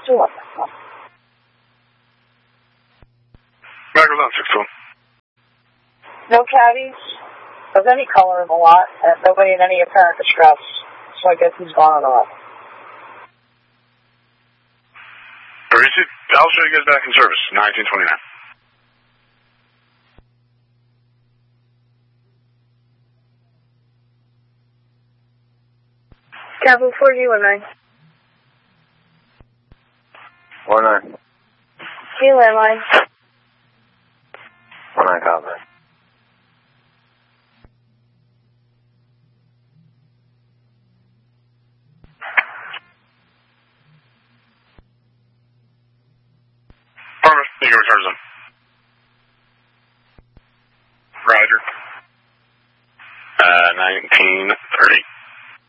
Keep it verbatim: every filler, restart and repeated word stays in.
two one. Backers on six one. No caddies of any color in the lot, and nobody in any apparent distress. So I guess he's gone or not. Receipt. I'll show you guys back in service. nineteen twenty-nine. Capital four G one nine. One nine. G landline. One nine copy. Farmer, you can return zone. Roger. Uh, nineteen